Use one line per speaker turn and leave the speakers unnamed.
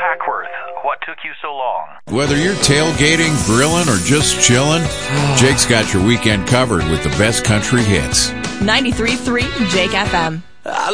Hackworth. What took you so long?
Whether you're tailgating, grilling, or just chilling, Jake's got your weekend covered with the best country hits.
93.3 Jake FM.